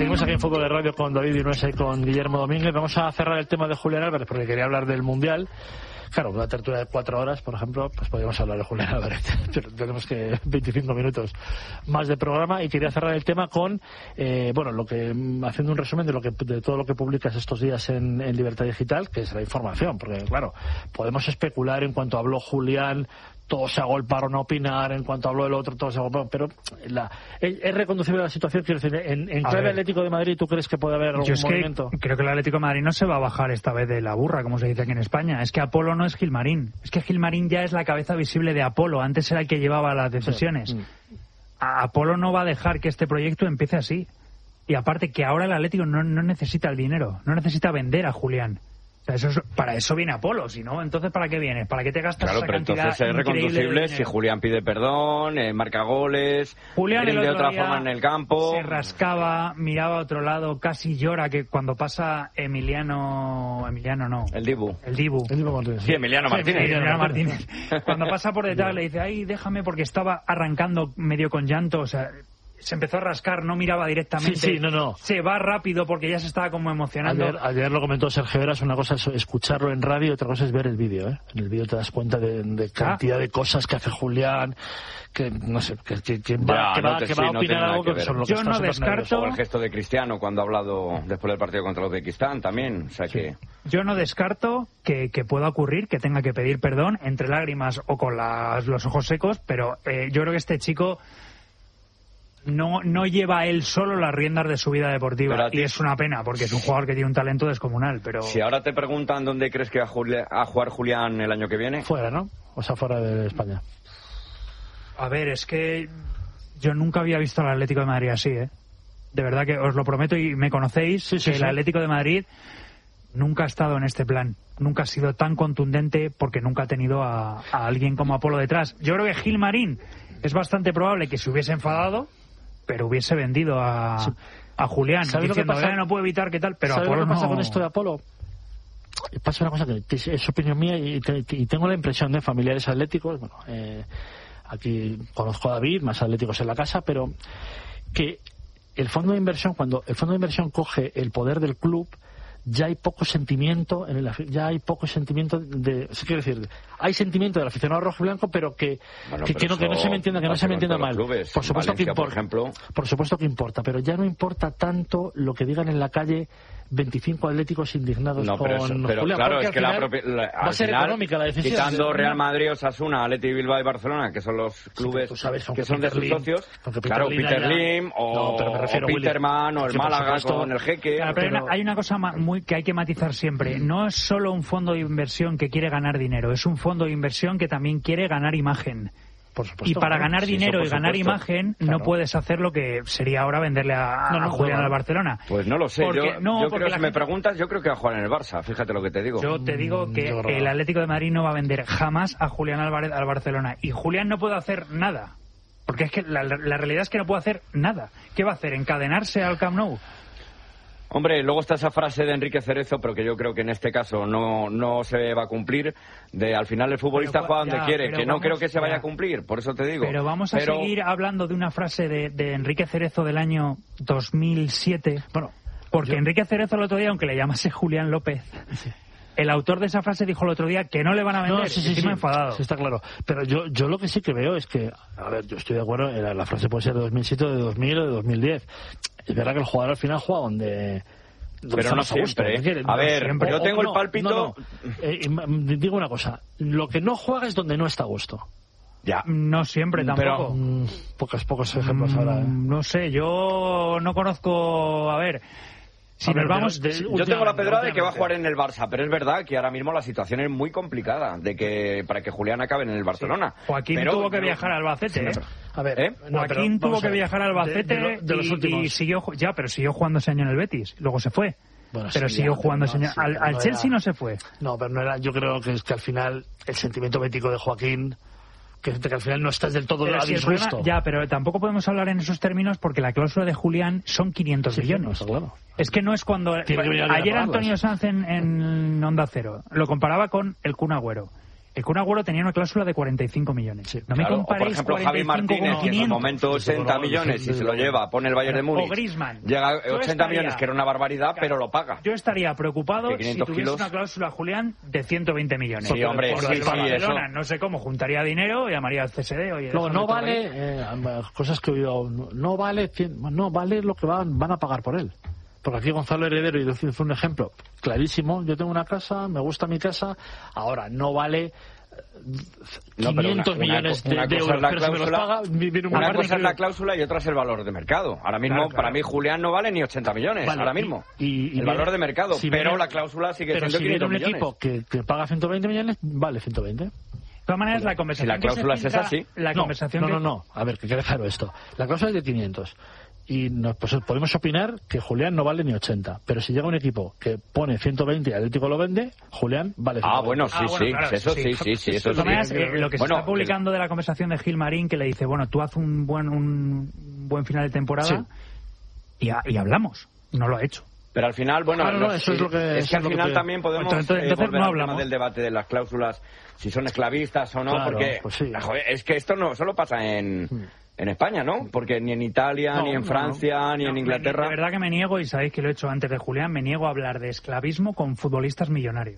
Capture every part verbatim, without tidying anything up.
Seguimos aquí en Fútbol de Radio con David Vinuesa y con Guillermo Domínguez. Vamos a cerrar el tema de Julián Álvarez porque quería hablar del Mundial. Claro, una tertulia de cuatro horas, por ejemplo, pues podríamos hablar de Julián Álvarez, pero tenemos que veinticinco minutos más de programa y quería cerrar el tema con, eh, bueno, lo que haciendo un resumen de lo que de todo lo que publicas estos días en, en Libertad Digital, que es la información, porque claro, podemos especular en cuanto habló Julián, todos se agolparon a opinar, en cuanto habló el otro, todos se agolparon, pero la, es, es reconducible la situación, quiero decir, en, en clave Atlético de Madrid, ¿tú crees que puede haber algún Yo es movimiento? Que creo que el Atlético de Madrid no se va a bajar esta vez de la burra, como se dice aquí en España. Es que Apolo no es Gilmarín, es que Gilmarín ya es la cabeza visible de Apolo, antes era el que llevaba las decisiones. Sí. A Apolo no va a dejar que este proyecto empiece así. Y aparte que ahora el Atlético no, no necesita el dinero, no necesita vender a Julián. O sea, eso es, para eso viene Apolo, si no, entonces ¿para qué viene? ¿Para qué te gastas claro, esa pero cantidad entonces es reconducible si Julián pide perdón, eh, marca goles, Julián de otra forma en el campo. Se rascaba, miraba a otro lado, casi llora que cuando pasa Emiliano... Emiliano no. El Dibu. El Dibu. El Dibu Martínez. Sí, Emiliano Martínez. Sí, Emiliano Martínez. Cuando pasa por detrás le dice, ay, déjame porque estaba arrancando medio con llanto, o sea... Se empezó a rascar, no miraba directamente. Sí, sí, no, no. Se va rápido porque ya se estaba como emocionando. Ayer, ayer lo comentó Sergio Heras, una cosa es escucharlo en radio y otra cosa es ver el vídeo, ¿eh? En el vídeo te das cuenta de, de cantidad ah. de cosas que hace Julián, que no sé, que, que, que va, ya, que no va, te, que sí, va a no opinar algo que, que son lo que Yo no descarto... O el gesto de Cristiano cuando ha hablado después del partido contra Uzbekistán también, o sea sí. que... Yo no descarto que, que pueda ocurrir, que tenga que pedir perdón entre lágrimas o con las, los ojos secos, pero eh, yo creo que este chico... No, no lleva él solo las riendas de su vida deportiva y es una pena porque es un jugador que tiene un talento descomunal, pero... Si ahora te preguntan dónde crees que va a, Juli- a jugar Julián el año que viene... Fuera, ¿no? O sea, fuera de España. A ver, es que yo nunca había visto al Atlético de Madrid así, ¿eh? De verdad que os lo prometo y me conocéis, sí, sí, que sí. El Atlético de Madrid nunca ha estado en este plan, nunca ha sido tan contundente porque nunca ha tenido a, a alguien como Apolo detrás. Yo creo que Gilmarín es bastante probable que se hubiese enfadado, pero hubiese vendido a, sí. a Julián diciendo, eh, no puedo evitar qué tal, pero Apolo lo que pasa no... con esto de Apolo? Pasa una cosa que, que es opinión mía y, te, y tengo la impresión de familiares atléticos, bueno, eh, aquí conozco a David, más atléticos en la casa, pero que el fondo de inversión, cuando el fondo de inversión coge el poder del club, ya hay poco sentimiento en el, ya hay poco sentimiento de, quiero decir, hay sentimiento del aficionado rojo y blanco, pero que bueno, que, pero que, no, que no se me entienda que no se me entienda mal. Clubes, por supuesto Valencia, que importa, por ejemplo. por supuesto que importa, pero ya no importa tanto lo que digan en la calle veinticinco atléticos indignados no, pero con eso, pero Julián, claro, es que la propia, la, va a ser final, económica la decisión. Quitando Real Madrid, Osasuna, Atleti Bilbao y Barcelona, que son los clubes sí, sabes, que son Peter de sus Lim, socios, claro, Peter Lim o, no, o Peterman o el Málaga con el Jeque. Claro, pero pero... hay una cosa muy que hay que matizar siempre. No es solo un fondo de inversión que quiere ganar dinero, es un fondo de inversión que también quiere ganar imagen. Por supuesto, y para ¿no? ganar sí, dinero y ganar supuesto. imagen claro. no puedes hacer lo que sería ahora venderle a, no, no, a Julián al Barcelona. Pues no lo sé, porque, yo, no, yo creo que si gente... me preguntas, yo creo que va a jugar en el Barça, fíjate lo que te digo. Yo te digo que yo el Atlético de Madrid no va a vender jamás a Julián Álvarez al Barcelona y Julián no puede hacer nada, porque es que la, la realidad es que no puede hacer nada. ¿Qué va a hacer? ¿Encadenarse al Camp Nou? Hombre, luego está esa frase de Enrique Cerezo, pero que yo creo que en este caso no, no se va a cumplir, de al final el futbolista pero, juega donde ya, quiere, que no vamos, creo que se vaya ya. a cumplir, por eso te digo. Pero vamos a pero... seguir hablando de una frase de, de Enrique Cerezo del año dos mil siete, bueno, porque yo... Enrique Cerezo el otro día, aunque le llamase Julián López... Sí. El autor de esa frase dijo el otro día que no le van a vender, no, sí, sí, encima sí, enfadado. Sí, está claro. Pero yo yo lo que sí que veo es que, a ver, yo estoy de acuerdo, la frase puede ser de dos mil siete, de dos mil o de dos mil diez. Es verdad que el jugador al final juega donde... Pero no siempre, gusto, ¿eh? A ver, siempre. yo tengo o, el pálpito... No, no. Eh, digo una cosa, lo que no juega es donde no está a gusto. Ya. No siempre tampoco. Pero, mm, pocos, pocos ejemplos mm, ahora. ¿eh? No sé, yo no conozco... A ver... Si nos vamos, de, de, yo tengo la pedrada de que va a jugar en el Barça, pero es verdad que ahora mismo la situación es muy complicada de que para que Julián acabe en el Barcelona. Sí. Joaquín pero, tuvo que viajar al Albacete. Sí, ¿eh? A ver, ¿Eh? no, Joaquín tuvo que viajar al Albacete de, de, de los y, últimos. y siguió ya, pero siguió jugando ese año en el Betis. Luego se fue. Bueno, pero sí, siguió ya, jugando ese no, año. Sí, al, al no Chelsea era, no se fue. No, pero no era. Yo creo que es que al final el sentimiento bético de Joaquín. Que, que al final no estás del todo a si disgusto. Problema, ya, pero tampoco podemos hablar en esos términos porque la cláusula de Julián son quinientos sí, millones. Sí, no, claro. Es que no es cuando... Que ayer Antonio Sanz en, en Onda Cero lo comparaba con el Kun Agüero. El Kun Agüero tenía una cláusula de cuarenta y cinco millones. Sí, no claro, me comparéis o por ejemplo, Javi Martínez, que en su momento ochenta millones y se lo lleva, pone el Bayern de Múnich. O Griezmann. Llega ochenta estaría, millones, que era una barbaridad, claro, pero lo paga. Yo estaría preocupado si tuviese kilos. una cláusula, Julián, de ciento veinte millones. Sí, hombre, por sí, el sí, Barcelona, eso. No sé cómo, juntaría dinero y llamaría al C S D. Oye, Luego, no vale, eh, cosas que he oído, no vale, no vale lo que van, van a pagar por él. Porque aquí Gonzalo Heredero, y fue un ejemplo clarísimo, yo tengo una casa, me gusta mi casa, ahora no vale quinientos no, una, millones una, una de, de euros, pero si me los paga, viene un una cosa es la cláusula y otra es el valor de mercado. Ahora mismo, claro, claro. para mí, Julián no vale ni ochenta millones, vale, ahora mismo. Y, y, y el valor de mercado, si pero viene, la cláusula sigue siendo si quinientos un millones. Equipo que, que paga ciento veinte millones, vale ciento veinte. De todas maneras, la conversación. Si la cláusula es esa, sí. La no, conversación no, que... no, no. A ver, que quede claro esto. La cláusula es de quinientos. Y nos, pues podemos opinar que Julián no vale ni ochenta. Pero si llega un equipo que pone ciento veinte y Atlético lo vende, Julián vale ciento veinte. Ah, bueno, sí, ah, bueno, sí. Claro, eso sí, sí, sí. sí eso sí. Maneras, eh, lo que bueno, se está publicando de la conversación de Gilmarín, que le dice, bueno, tú haz un buen, un buen final de temporada, sí, y, a, y hablamos. No lo ha hecho. Pero al final, bueno, claro, no, eso es, lo que, es que al final que... también podemos entonces, entonces eh, volver no al tema del debate de las cláusulas, si son esclavistas o no, claro, porque pues sí. joder, es que esto no solo pasa en... Hmm. En España, ¿no? Porque ni en Italia, no, ni en Francia, no, no. ni en no, Inglaterra... De verdad que me niego, y sabéis que lo he hecho antes de Julián, me niego a hablar de esclavismo con futbolistas millonarios.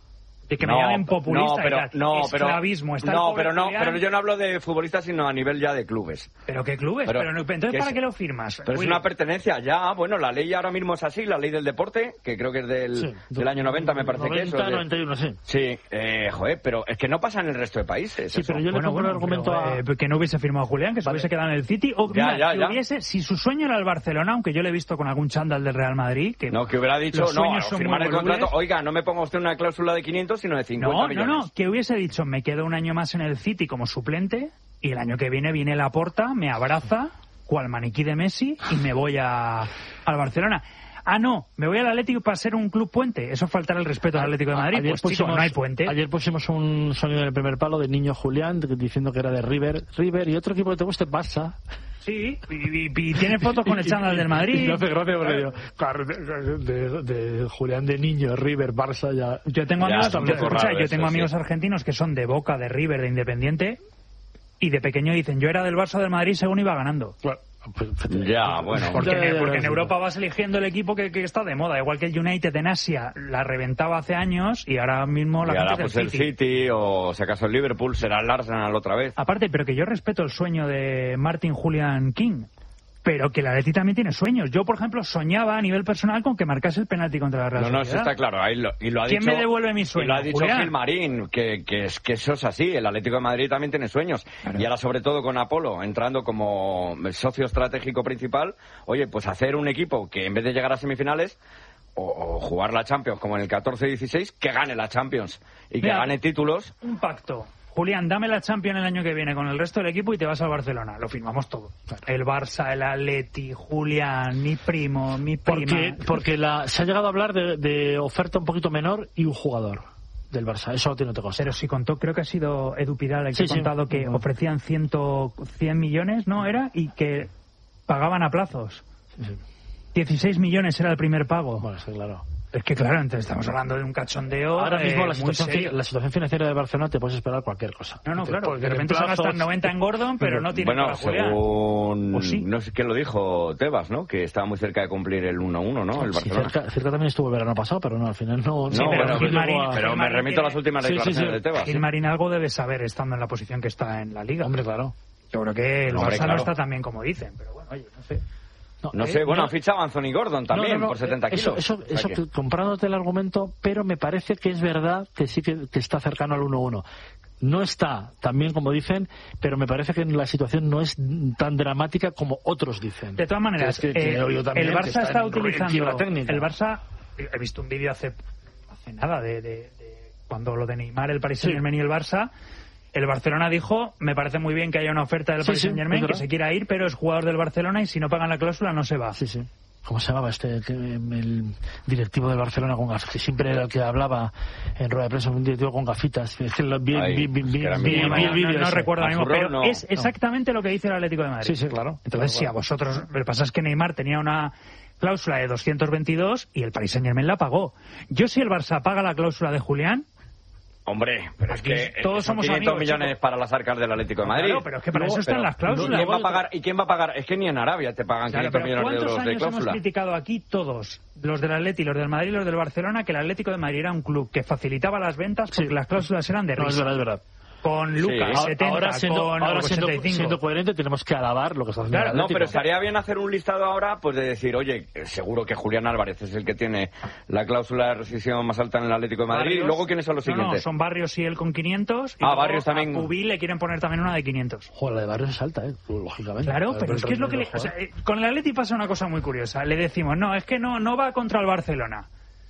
De que me no, llamen populista no, pero, y tal. No, esclavismo. Está no, pero no, Julián... pero yo no hablo de futbolistas, sino a nivel ya de clubes. ¿Pero qué clubes? Pero, pero entonces, ¿para es, qué lo firmas? Pero Willy? Es una pertenencia, ya, bueno, la ley ahora mismo es así, la ley del deporte, que creo que es del, sí, del año noventa, me parece noventa, que es. noventa y uno, sí. Sí, eh, joder, pero es que no pasa en el resto de países. Sí, eso. pero yo bueno, le pongo bueno, el argumento pero, a... eh, que no hubiese firmado Julián, que se vale. hubiese quedado en el City, o ya, mira, ya, que ya. hubiese, si su sueño era el Barcelona, aunque yo le he visto con algún chándal del Real Madrid, que... No, que hubiera dicho, no, firmar el contrato, oiga, no me ponga usted una cláusula de quinientos, sino de cincuenta no, millones. No, no, que hubiese dicho, me quedo un año más en el City como suplente y el año que viene viene Laporta, me abraza, cual maniquí de Messi, y me voy a, al Barcelona. Ah, no, me voy al Atlético para ser un club puente. Eso es faltar el respeto al Atlético de Madrid. Ayer pues pusimos, chico, no hay puente. Ayer pusimos un sonido en el primer palo de Niño Julián diciendo que era de River. River y otro equipo que te guste, Barça. Sí, y, y, y tiene fotos con el chándal del Madrid. Y me hace gracia porque digo, claro, de, de, de Julián de Niño, River, Barça, ya... Yo tengo ya, amigos, yo, raro yo tengo eso, amigos sí. argentinos que son de Boca, de River, de Independiente, y de pequeño dicen, yo era del Barça del Madrid según iba ganando. Claro. Ya, bueno. Porque, ya, ya, ya, porque en ya. Europa vas eligiendo el equipo que, que está de moda. Igual que el United en Asia la reventaba hace años y ahora mismo la y gente ahora es pues el City. el City o si acaso el Liverpool será el Arsenal otra vez. Aparte, pero que yo respeto el sueño de Martin Julian King, pero que el Atleti también tiene sueños. Yo, por ejemplo, soñaba a nivel personal con que marcase el penalti contra la Real Sociedad. No, no, eso está claro. Ahí lo, y lo ha ¿Quién dicho, me devuelve mis sueños? Y lo ha dicho Julián. Gilmarín, que, que, es, que eso es así. El Atlético de Madrid también tiene sueños. Claro. Y ahora, sobre todo con Apolo, entrando como socio estratégico principal, oye, pues hacer un equipo que en vez de llegar a semifinales, o, o jugar la Champions como en el catorce dieciséis, que gane la Champions y que Mira, gane títulos. Un pacto. Julián, dame la Champions el año que viene con el resto del equipo y te vas al Barcelona. Lo firmamos todo. Claro. El Barça, el Atleti, Julián, mi primo, mi prima. Porque, porque la, se ha llegado a hablar de, de oferta un poquito menor y un jugador del Barça. Eso tiene otra cosa. Pero si contó, creo que ha sido Edu Pidal el que sí, ha contado sí. que No. ofrecían cien, cien millones, ¿no? Era, y que pagaban a plazos. Sí, sí. dieciséis millones era el primer pago. Bueno, sí, claro. Es que claro, entonces estamos hablando de un cachondeo. Ahora eh, mismo la muy situación, la situación financiera de Barcelona te puedes esperar cualquier cosa. No, no, claro. Porque De repente se gastan noventa en Gordon, pero no tiene Bueno, para Julián. según... ¿O sí? No sé qué lo dijo Tebas, ¿no? Que estaba muy cerca de cumplir el uno uno, ¿no? El Sí, Barcelona. cerca, cerca también estuvo el verano pasado, pero no, al final no... No, Sí, pero bueno, Gilmarín- pero, pero me Gilmarín remito a las últimas Sí, sí, declaraciones sí. de Tebas. Gilmarín algo debe saber estando en la posición que está en la Liga. Hombre, claro. Yo creo que el Hombre, Barça claro. no está tan bien como dicen, pero bueno, oye, no sé. No eh, sé, bueno, no, han fichado a Anthony Gordon también no, no, no, por setenta eso, kilos. Eso, O sea eso que- que, comprándote el argumento, pero me parece que es verdad que sí que, que está cercano al uno uno. No está tan bien como dicen, pero me parece que la situación no es tan dramática como otros dicen. De todas maneras, Que es que- que eh, he oído también el que Barça está está en utilizando... quiebra técnica. El Barça, he visto un vídeo hace, hace nada de, de, de cuando lo de Neymar, el Paris Saint-Germain y el Barça. El Barcelona dijo, me parece muy bien que haya una oferta del Sí, Paris sí, Saint-Germain, es que verdad. se quiera ir, pero es jugador del Barcelona y si no pagan la cláusula no se va. Sí, sí. ¿Cómo se llamaba este? Que, el directivo del Barcelona con gafas, que siempre era el que hablaba en rueda de prensa, un directivo con gafitas. Es que lo vi, Ay, vi, vi, es vi, que era vi- muy vi bueno. el vídeo no, no ese. recuerdo ahora mismo, Azurrón, pero no. es exactamente lo que dice el Atlético de Madrid. Sí, sí, claro. Entonces, si a vosotros, lo que pasa es que Neymar tenía una cláusula de doscientos veintidós y el Paris Saint-Germain la pagó. Yo, si el Barça paga la cláusula de Julián, Hombre, pero Aquí es que todos son somos quinientos amigos, millones chico. para las arcas del Atlético de Madrid. Claro, pero es que para Luego, eso están pero, las cláusulas. ¿Quién va a pagar? ¿Y quién va a pagar? Es que ni en Arabia te pagan Claro, quinientos pero millones de ¿cuántos euros de años hemos cláusula. criticado aquí todos, los del Atleti, los del Madrid y los del Barcelona, que el Atlético de Madrid era un club que facilitaba las ventas porque Sí. las cláusulas eran de No, es risa? verdad, es verdad. Con Lucas, Sí. setenta, ahora siendo, con ahora siendo, ochenta y cinco. siendo coherente tenemos que alabar lo que está haciendo Claro, el No, Atlético. pero estaría bien hacer un listado ahora, pues de decir, oye, seguro que Julián Álvarez es el que tiene la cláusula de rescisión más alta en el Atlético de Madrid. Barrios. Y luego, ¿quiénes son los No, siguientes? no, son Barrios y él con quinientos. Y Ah, luego Barrios también. A Cubil le quieren poner también una de quinientos. Joder, la de Barrios es alta, ¿eh? Lógicamente. Claro, A ver, pero el es que es lo que le, rendimiento o del sea, eh, con el Atleti pasa una cosa muy curiosa. Le decimos, no, es que no, no va contra el Barcelona.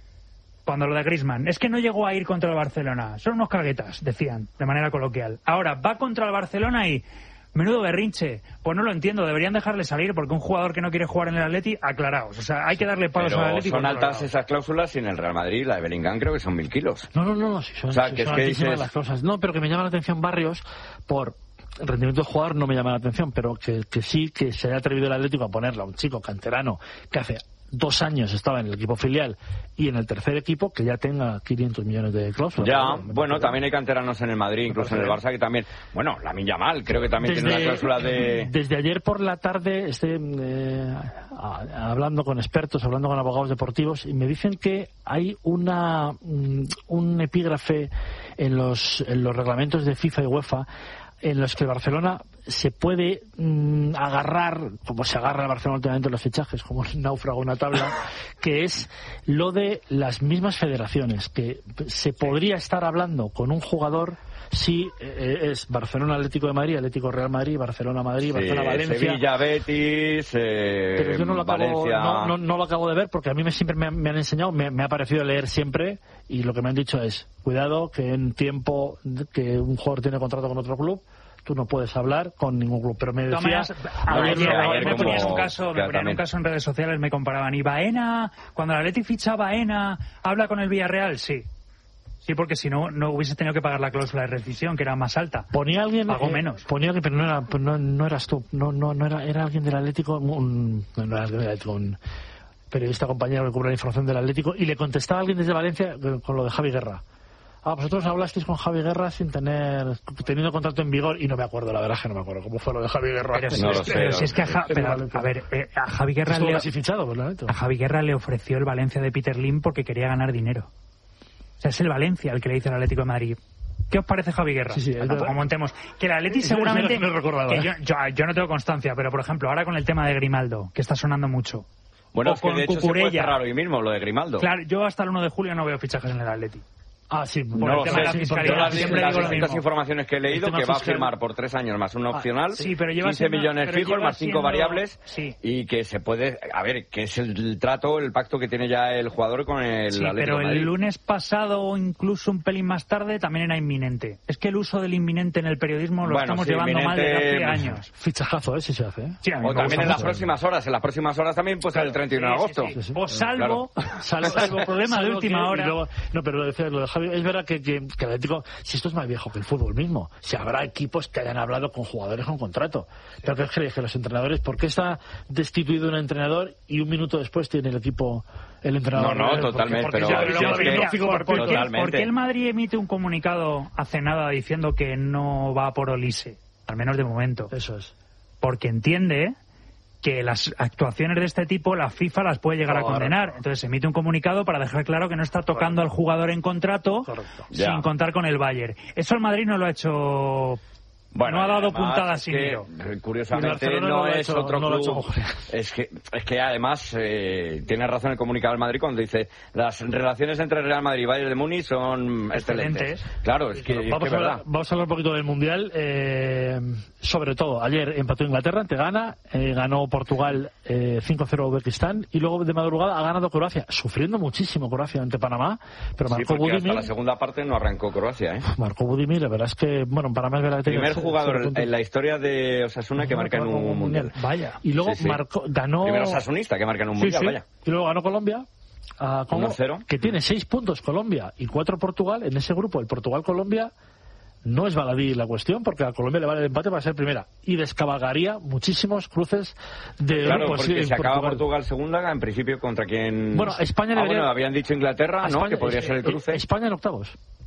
Cuando lo de Griezmann, es que no llegó a ir contra el Barcelona. Son unos caguetas, decían, de manera coloquial. Ahora, va contra el Barcelona y... Menudo berrinche. Pues no lo entiendo, deberían dejarle salir porque un jugador que no quiere jugar en el Atleti, aclaraos. O sea, hay que darle palos Pero al Atleti. son por altas todos lados. esas cláusulas y en el Real Madrid, la de Bellingham, creo que son mil kilos. No, no, no, no, sí, son, O sea, sí, que es son que altísimas dices- las cosas. No, pero que me llama la atención Barrios por el rendimiento del jugador no me llama la atención, pero que, que sí que se haya atrevido el Atlético a ponerlo a un chico canterano que hace dos años estaba en el equipo filial y en el tercer equipo que ya tenga quinientos millones de cláusulas. Ya, Pero, me bueno, parece también hay canteranos en el Madrid, incluso en el Barça, que también... Bueno, Lamine Yamal, creo que también tiene una cláusula de... Desde ayer por la tarde estoy eh, a- hablando con expertos, hablando con abogados deportivos y me dicen que hay una mm, un epígrafe en los, en los reglamentos de FIFA y UEFA en los que el Barcelona se puede mmm, agarrar, como se agarra el Barcelona últimamente en los fichajes, como un náufrago una tabla, que es lo de las mismas federaciones, que se podría estar hablando con un jugador si eh, es Barcelona Atlético de Madrid, Atlético Real Madrid, Barcelona Madrid, Sí, Barcelona Valencia. Sevilla, Betis, eh, Pero yo no lo, acabo, Valencia... no, no, no lo acabo de ver porque a mí me, siempre me, me han enseñado, me, me ha parecido leer siempre y lo que me han dicho es, cuidado que en tiempo que un jugador tiene contrato con otro club, tú no puedes hablar con ningún club. Pero me decía... Tomas, ayer ayer, no- ayer me como- ponían un caso, me claro, ponían un también. caso en redes sociales, me comparaban. ¿Y Baena, cuando el Atleti ficha a Baena, habla con el Villarreal? Sí. Sí, porque si no, no hubiese tenido que pagar la cláusula de rescisión, que era más alta. Ponía alguien, Pagó eh, menos. ponía alguien, pero no era, pues no, no eras tú, no, no, no era, era alguien del Atlético, un, no, no era alguien del Atlético, un periodista compañero que cubre la información del Atlético, y le contestaba alguien desde Valencia con, con lo de Javi Guerra. Ah, vosotros hablasteis con Javi Guerra sin tener, teniendo contrato en vigor, y no me acuerdo, la verdad es que no me acuerdo cómo fue lo de Javi Guerra. Pero, si, No es, lo sé, pero no si es que a, Ja- lo sé. pero, a ver, eh, a Javi Guerra Estuvo le, casi fichado por el Atlético. a Javi Guerra le ofreció el Valencia de Peter Lim porque quería ganar dinero. O sea, es el Valencia el que le dice al Atlético de Madrid. ¿Qué os parece Javi Guerra? Sí, sí, es Tampoco verdad. montemos. Que el Atleti seguramente... No he recordado, que ¿eh? yo, yo, yo no tengo constancia, pero por ejemplo, ahora con el tema de Grimaldo, que está sonando mucho. Bueno, o es que con de hecho se puede Cucurella. cerrar hoy mismo, lo de Grimaldo. Claro, yo hasta el uno de julio no veo fichajes en el Atleti. Ah, sí, Por No el lo tema sé, de la sí, fiscalidad, porque las, siempre las digo lo distintas mismo. informaciones que he leído, El tema que va a fiscal. firmar por tres años más una opcional, sí, pero lleva quince siendo- millones pero fijos lleva más cinco siendo- variables, sí. y que se puede, a ver, que es el trato, el pacto que tiene ya el jugador con el Sí, Atlético pero de el Madrid. lunes pasado o incluso un pelín más tarde también era inminente. Es que el uso del inminente en el periodismo lo Bueno, estamos sí, llevando mal desde hace inminente, años. Fichajazo, ¿eh? Sí se hace, ¿eh? Sí, a mí O me también gusta en las mucho. próximas horas, en las próximas horas también, pues el treinta y uno de Sí, agosto. sí, sí. Sí, sí. O salvo, Salvo, salvo problema de salvo última que- hora. y luego- no, pero lo decía, lo de Javi, es verdad que, que, que el Atlético, si esto es más viejo que el fútbol mismo, si habrá equipos que hayan hablado con jugadores con contrato. Pero ¿qué creéis que los entrenadores, por qué está destituido un entrenador y un minuto después tiene el equipo, el entrenador? No, no, ¿Por qué? totalmente, Porque pero ya- si ya- es que- ya- Mira, lógico, ¿por, porque- por qué, Totalmente. por qué el Madrid emite un comunicado hace nada diciendo que no va por Olise? Al menos de momento. Eso es. Porque entiende que las actuaciones de este tipo la FIFA las puede llegar a Correcto. condenar. Entonces emite un comunicado para dejar claro que no está tocando al jugador en contrato Correcto. sin Ya. contar con el Bayern. Eso el Madrid no lo ha hecho... Bueno, no ha dado además, puntadas es sin que, hilo. Y el curiosamente Barcelona no, no lo ha es hecho- otro no lo ha hecho club. Jorge. Es que, es que además eh, tiene razón el comunicado del Madrid cuando dice las relaciones entre Real Madrid y Bayern de Múnich son excelentes. Excelentes. Claro, es que, es vamos, que a es hablar, verdad. vamos a hablar un poquito del Mundial. Eh, sobre todo, ayer empató Inglaterra ante Ghana, eh, ganó Portugal eh, cinco cero a Uzbekistán y luego de madrugada ha ganado Croacia, sufriendo muchísimo Croacia ante Panamá, pero Sí, marcó porque hasta Budimir. la segunda parte no arrancó Croacia, ¿eh? Marcó Budimir, la verdad es que, bueno, Panamá es verdad que tenía Primer cero- jugador cero puntos. en la historia de Osasuna que marca en un mundial. Vaya. Y luego Sí, sí. marcó, ganó. Primer osasunista que marca en un Sí, mundial, sí. vaya. Y luego ganó Colombia. A Congo, uno cero. que tiene seis puntos Colombia y cuatro Portugal. En ese grupo, el Portugal-Colombia no es baladí la cuestión, porque a Colombia le vale el empate para ser primera. Y descabalgaría muchísimos cruces de Claro, grupos. porque sí, si en acaba Portugal segunda, en principio contra quien... Bueno, España Ah, debería- bueno, habían dicho Inglaterra, A ¿no? España- Que podría eh, ser el eh, cruce. España en octavos.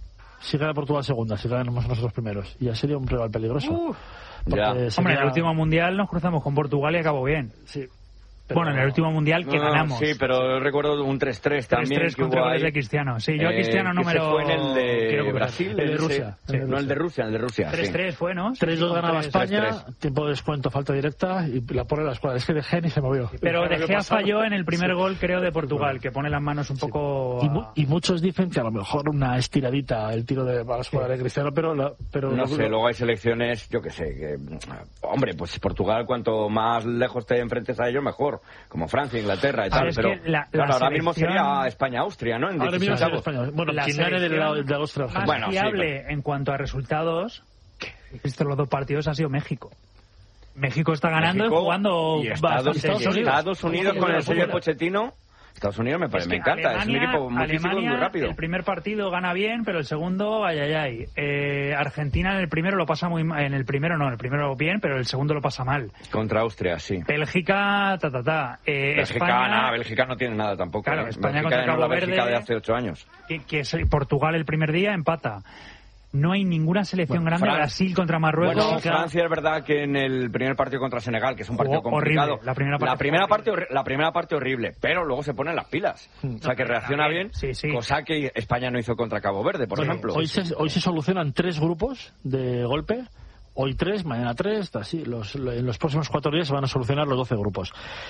si gana Portugal segunda, si ganamos nosotros primeros. Y ya sería un rival peligroso. Uh, ya. Sería... Hombre, en el último mundial nos cruzamos con Portugal y acabó bien. Sí. Pero... Bueno, en el último mundial que no, ganamos. Sí, pero recuerdo un tres tres también. tres tres contra goles de Cristiano. Sí, yo a Cristiano eh, no me lo... fue en el de Brasil, el de Rusia. Sí. No, el de Rusia, el de Rusia. tres tres sí. fue, ¿no? tres dos ganaba España, tres tres. Tiempo de descuento, falta directa y la pone la escuadra. Es que De Gea ni se movió. Pero De Gea falló en el primer sí. gol, creo, de Portugal, que pone las manos un poco... Sí. Y, mu y muchos dicen que a lo mejor una estiradita el tiro de la escuadra sí. de Cristiano, pero... La, pero no lo, sé, lo... luego hay selecciones, yo que sé, que... Hombre, pues Portugal, cuanto más lejos te enfrentes a ellos, mejor. Como Francia, Inglaterra y tal, pero la, claro, la ahora mismo sería España-Austria, ¿no? En ahora mismo sería España. Bueno, la quien gane del lado de Austria. Más bueno, fiable sí, pero... en cuanto a resultados, estos los dos partidos ha sido México. México está ganando México y jugando y Estados, Estados Unidos, Estados Unidos con el sello de Pochettino. Estados Unidos me, parece, es me encanta, Alemania, es un equipo muy físico y muy rápido. El primer partido gana bien, pero el segundo, ay, ay, ay. Eh, Argentina en el primero lo pasa muy mal, en el primero no, en el primero bien, pero el segundo lo pasa mal. Contra Austria, sí. Bélgica, ta, ta, ta. Eh, Bélgica, España, nada, Bélgica no tiene nada tampoco. Claro, ¿eh? España Bélgica contra Cabo la Bélgica Verde, de hace ocho años. Que, que es Portugal el primer día empata. No hay ninguna selección bueno, grande. Fran... Brasil contra Marruecos. Bueno, Francia es verdad que en el primer partido contra Senegal, que es un partido oh, complicado, horrible. La primera parte, la primera parte, la primera parte horrible, pero luego se ponen las pilas. O sea, que reacciona bien, sí, sí. cosa que España no hizo contra Cabo Verde, por bueno, ejemplo. Hoy se, hoy se solucionan tres grupos de golpe. Hoy tres, mañana tres, así. Los, en los próximos cuatro días se van a solucionar los doce grupos.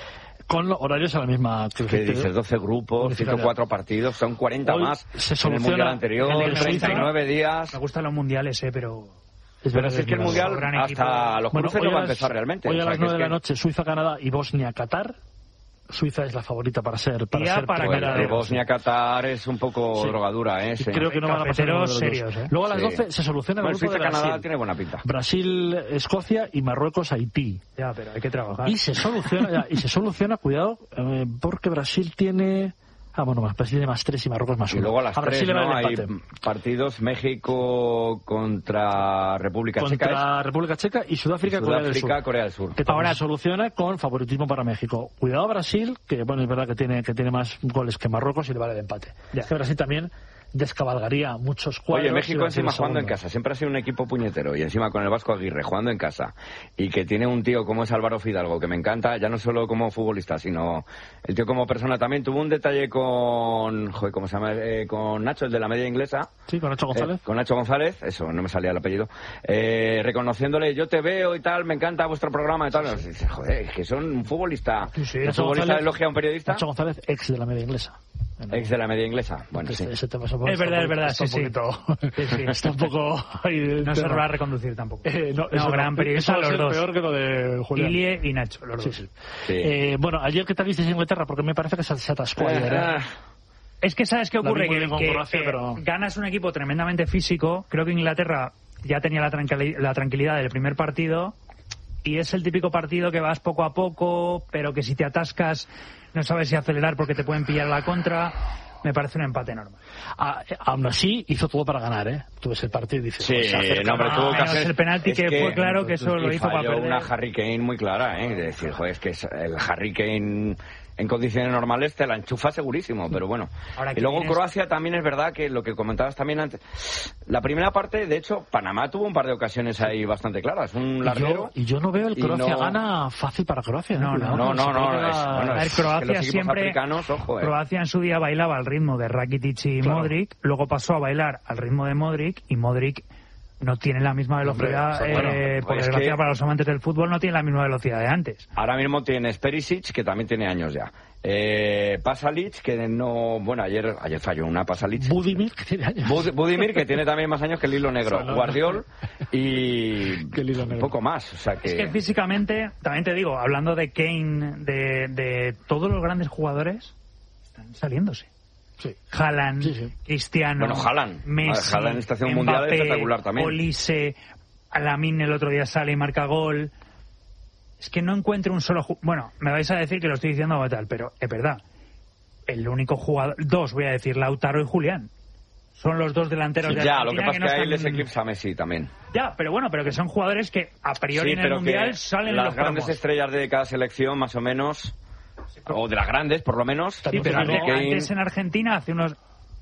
Con horarios a la misma... ¿Qué dices? doce grupos, ciento cuatro partidos, son cuarenta hoy más se en el mundial anterior, treinta y nueve días... Me gustan los mundiales, eh, pero... Es pero si es que el mundial hasta los cruces bueno, no va a empezar realmente. Hoy a las nueve de que... la noche, Suiza, Canadá y Bosnia-Qatar. Suiza es la favorita para ser para ser para primera de Bosnia-Qatar es un poco sí. drogadura, ¿eh? Sí. Creo que no van a pasar los serios, ¿eh? Luego a las doce sí. se soluciona el bueno, grupo Suiza, de Brasil. Canadá tiene buena pinta. Brasil, Escocia y Marruecos, Haití. Ya, pero hay que trabajar. Y se soluciona, ya, y se soluciona, cuidado, eh, porque Brasil tiene... Ah, bueno, más Brasil tiene más tres y Marruecos más uno. Y luego a las a tres, ¿no? Hay partidos México contra República contra Checa. Contra República Checa y Sudáfrica, y Sudáfrica Corea, del Corea del Sur. Que ahora se soluciona con favoritismo para México. Cuidado Brasil, que bueno, es verdad que tiene que tiene más goles que Marruecos y le vale el empate. Ya. Es que Brasil también descabalgaría muchos cuadros. Oye, México encima jugando en casa, siempre ha sido un equipo puñetero y encima con el Vasco Aguirre jugando en casa y que tiene un tío como es Álvaro Fidalgo, que me encanta, ya no solo como futbolista, sino el tío como persona también. Tuvo un detalle con, joder, ¿cómo se llama? Eh, con Nacho, el de la media inglesa. Sí, con Nacho González. Eh, con Nacho González, eso, no me salía el apellido. Eh, reconociéndole, yo te veo y tal, me encanta vuestro programa y tal. Sí, sí. Dice, joder, es que son un futbolista. Sí, sí, un futbolista González, elogia a un periodista. Nacho González, ex de la media inglesa. Bueno, ex de la media inglesa. Bueno, ese, sí. Ese tema es, un, es verdad, es verdad, sí, sí, poquito, sí. sí. Está un poco... Ahí, no se va a reconducir tampoco. Eh, no, no gran periodista los dos. Peor que lo de Julián. Ilie y Nacho, los sí, dos. Sí. Sí. Eh, bueno, ayer, ¿qué tal viste Inglaterra? Porque me parece que se, se atascó ayer. Eh, es que, ¿sabes qué ocurre? Que, que, Croacia, que pero... ganas un equipo tremendamente físico. Creo que Inglaterra ya tenía la, tranquil la tranquilidad del primer partido. Y es el típico partido que vas poco a poco, pero que si te atascas no sabes si acelerar porque te pueden pillar la contra. Me parece un empate normal. Ah, aún así, hizo todo para ganar, ¿eh? Tú ves el partido y dices... Sí, pues, no, hombre, tuvo que hacer... el penalti que, que fue claro que eso lo hizo para perder. una Harry Kane muy clara, ¿eh? De decir, joder, es que el Harry Kane... En condiciones normales te la enchufa segurísimo, pero bueno. Ahora, y luego tienes... Croacia también es verdad que lo que comentabas también antes. La primera parte, de hecho, Panamá tuvo un par de ocasiones ahí bastante claras. Un larguero. Y yo, y yo no veo el Croacia no... gana fácil para Croacia. No, no, no. no, no, no es, bueno, es, Croacia es siempre. Ojo, eh. Croacia en su día bailaba al ritmo de Rakitic y claro. Modric. Luego pasó a bailar al ritmo de Modric y Modric no tiene la misma velocidad, Hombre, bueno, eh, por pues desgracia que... para los amantes del fútbol no tiene la misma velocidad de antes. Ahora mismo tienes Perisic, que también tiene años ya. Eh, Pasalic, que no... Bueno, ayer ayer falló una Pasalic. Budimir, que tiene años. Bud, Budimir, que tiene también más años que el hilo negro. O sea, no, Guardiol y que el hilo negro. Un poco más. O sea que... Es que físicamente, también te digo, hablando de Kane, de, de todos los grandes jugadores, están saliéndose. Sí. Haaland, sí, sí. Cristiano, bueno, Haaland. Messi, Haaland en estación mundial es espectacular también. Olise, Lamine el otro día sale y marca gol. Es que no encuentro un solo... Bueno, me vais a decir que lo estoy diciendo o tal, pero es verdad. El único jugador... Dos, voy a decir, Lautaro y Julián. Son los dos delanteros sí, de ya, Argentina. Lo que pasa es que, no ahí están... les eclipsa a Messi también. Ya, pero bueno, pero que son jugadores que a priori sí, en el Mundial salen en los las grandes promos. Estrellas de cada selección, más o menos... O de las grandes, por lo menos. Sí, pero antes, antes en Argentina, hace unos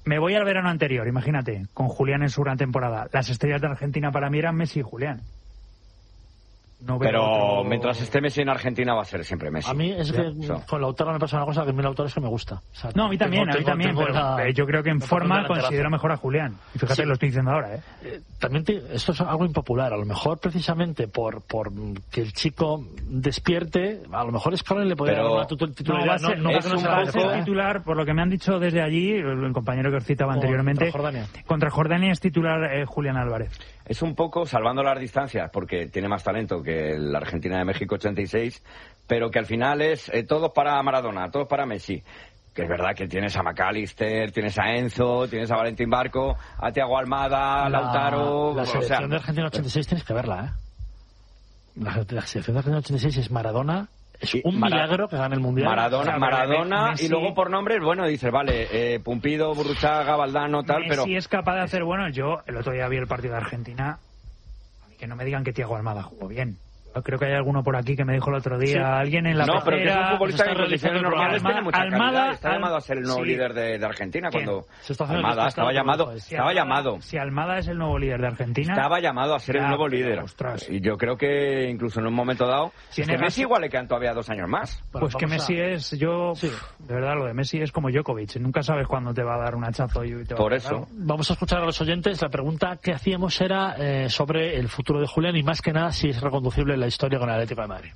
me voy al verano anterior, imagínate, con Julián en su gran temporada. Las estrellas de Argentina para mí eran Messi y Julián. No veo pero otro... mientras esté Messi en Argentina va a ser siempre Messi. A mí es que yeah, so. con Lautaro me pasa una cosa, que a mí Lautaro es que me gusta. O sea, no, a mí también, tengo, a mí tengo, también, pero la... yo creo que en forma considero mejor a Julián. Y fíjate, sí. lo estoy diciendo ahora, ¿eh? eh también te, esto es algo impopular. A lo mejor precisamente por, por que el chico despierte, a lo mejor Scaloni le podría dar una titularidad. No, va a ser, no, no, es no un va a ser titular, por lo que me han dicho desde allí, el compañero que os citaba anteriormente. Contra Jordania. Contra Jordania es titular eh, Julián Álvarez. Es un poco salvando las distancias, porque tiene más talento que la Argentina de México ochenta y seis, pero que al final es eh, todos para Maradona, todos para Messi. Que es verdad que tienes a McAllister, tienes a Enzo, tienes a Valentín Barco, a Thiago Almada, a Lautaro... La selección o sea, de Argentina ochenta y seis tienes que verla, ¿eh? La, la selección de Argentina ochenta y seis es Maradona... Es un Mara- milagro que gane el Mundial. Maradona, o sea, Maradona Messi, y luego por nombres, bueno, dices, vale, eh, Pumpido, Burruchaga, Valdano, tal, Messi pero... Messi es capaz de hacer, bueno, yo el otro día vi el partido de Argentina, que no me digan que Thiago Almada jugó bien. Creo que hay alguno por aquí que me dijo el otro día, sí. alguien en la No, pecera, pero que es un futbolista que en condiciones normales tiene mucha Almada, calidad. Está Al... llamado a ser el nuevo sí. líder de, de Argentina. ¿Quién? Cuando Almada estaba llamado. Si estaba Almada, llamado. Si Almada es el nuevo líder de Argentina... Estaba llamado a ser ya, el nuevo líder. Ostras. Y yo creo que incluso en un momento dado... Es que Messi igual le quedan todavía dos años más. Bueno, pues que Messi a... es... yo sí. De verdad, lo de Messi es como Djokovic. Nunca sabes cuándo te va a dar un hachazo y te va Por a eso. Algo. Vamos a escuchar a los oyentes. La pregunta que hacíamos era eh, sobre el futuro de Julián y más que nada si es reconducible en la historia con el Atlético de Madrid.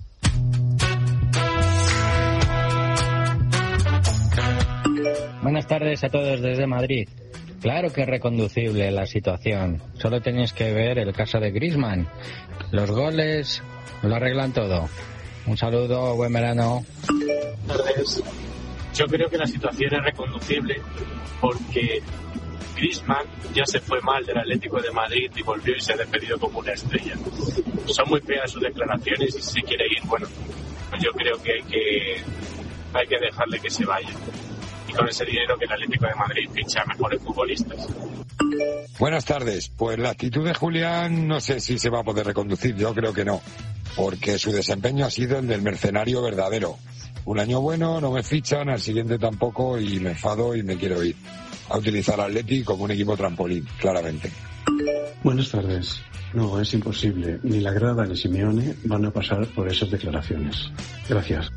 Buenas tardes a todos desde Madrid. Claro que es reconducible la situación. Solo tenéis que ver el caso de Griezmann. Los goles lo arreglan todo. Un saludo, buen verano. Buenas tardes. Yo creo que la situación es reconducible porque Griezmann ya se fue mal del Atlético de Madrid y volvió y se ha despedido como una estrella. Son muy feas sus declaraciones y si se quiere ir, bueno, pues yo creo que hay que, hay que dejarle que se vaya. Y con ese dinero que el Atlético de Madrid ficha mejores futbolistas. Buenas tardes. Pues la actitud de Julián no sé si se va a poder reconducir, yo creo que no, porque su desempeño ha sido el del mercenario verdadero. Un año bueno, no me fichan, al siguiente tampoco y me enfado y me quiero ir. A utilizar al Atleti como un equipo trampolín, claramente. Buenas tardes. No, es imposible. Ni la grada ni Simeone van a pasar por esas declaraciones. Gracias.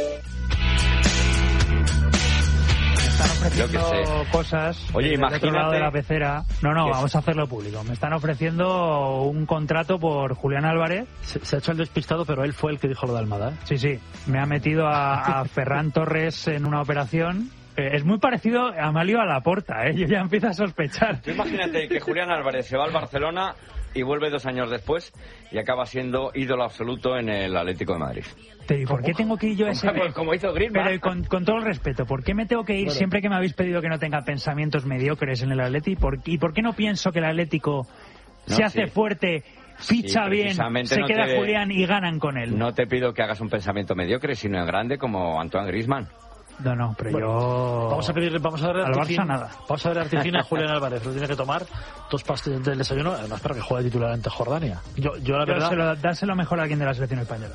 Están ofreciendo Yo que sé. cosas. Oye, imagínate. Lado de la pecera. No, no, vamos a hacerlo público. Me están ofreciendo un contrato por Julián Álvarez. Se, se ha hecho el despistado, pero él fue el que dijo lo de Almada, ¿eh? Sí, sí. Me ha metido a, a Ferran Torres en una operación. Es muy parecido a Amalio a Laporta, ¿eh? Yo ya empiezo a sospechar. Tú imagínate que Julián Álvarez se va al Barcelona y vuelve dos años después y acaba siendo ídolo absoluto en el Atlético de Madrid. ¿Y por qué tengo que ir yo a ese...? Como, como hizo Griezmann. Pero con, con todo el respeto, ¿por qué me tengo que ir bueno. siempre que me habéis pedido que no tenga pensamientos mediocres en el Atlético? ¿Por, ¿Y por qué no pienso que el Atlético no, se hace sí. fuerte, ficha sí, bien, se no queda te, Julián y ganan con él? No te pido que hagas un pensamiento mediocre, sino en grande como Antoine Griezmann. No, no, pero bueno, yo... Vamos a pedirle, vamos a ver al Barça nada. Vamos a ver Artifina a Julián Álvarez. Lo tiene que tomar dos pastillas del desayuno, además para que juegue titular ante Jordania. Yo, yo la verdad... Dárselo, dárselo mejor a alguien de la selección española.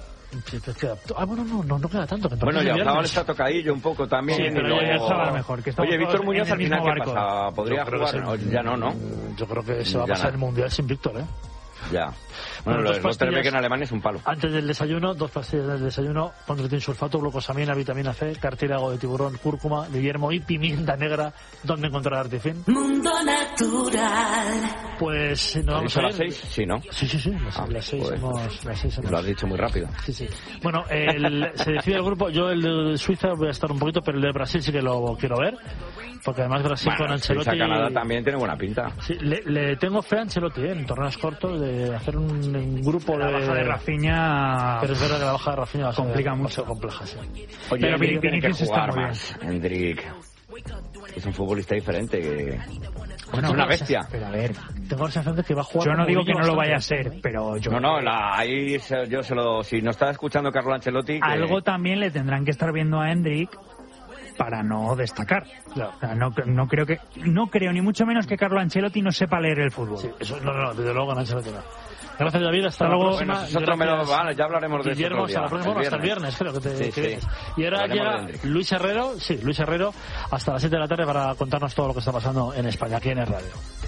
Ah, bueno, no, no, no queda tanto. Que bueno, ya Zabal está tocadillo un poco también. Sí, pero luego... ya Zabal mejor. Que Oye, Víctor Muñoz al final, ¿qué pasa? ¿Podría jugar? Se... No, ya no, ¿no? Yo creo que se va a pasar no. el Mundial sin Víctor, ¿eh? Ya. Bueno, bueno, los Beck en Alemania es un palo. Antes del desayuno, dos pastillas del desayuno, condroitinsulfato, glucosamina, vitamina C, cartílago de tiburón, cúrcuma, Guillermo y pimienta negra. ¿Dónde encontrar Artifin? Mundo Natural. Pues nos vamos a las seis, sí, ¿no? Sí, sí, sí. Las, ah, las seis pues, hemos, las seis hemos... Lo has dicho muy rápido. Sí, sí. Bueno, el, se decide el grupo. Yo el de Suiza voy a estar un poquito, pero el de Brasil sí que lo quiero ver. Porque además Brasil bueno, con Ancelotti... Suiza, Canadá también tiene buena pinta. Sí, le, le tengo fe a Ancelotti, ¿eh? En torneos cortos, de hacer un, un grupo la de... La baja de Rafinha... Pero es verdad que la baja de Rafinha va a ser, complica mucho. Va a ser compleja, sí. Oye, pero Hendrik tiene que jugar está más. Hendrik es un futbolista diferente que... Bueno, es una bestia. Pero a ver, tengo la sensación de que va a jugar. Yo no digo que no lo vaya a ser, pero yo. No, no, la, ahí se, yo se lo. Si no está escuchando Carlo Ancelotti. Que... Algo también le tendrán que estar viendo a Hendrik para no destacar. Claro. O sea, no, no creo que no creo ni mucho menos que Carlo Ancelotti no sepa leer el fútbol. Sí, eso, no, no, desde luego Ancelotti no. Gracias, David. Hasta luego. Próxima. Bueno, nosotros me lo, vale, ya hablaremos de Guillermo, eso. Hasta, la próxima, bueno, hasta el viernes, creo que te sí, que sí. Y ahora llega Luis Herrero, sí, Luis Herrero, hasta las siete de la tarde para contarnos todo lo que está pasando en España, aquí en el radio.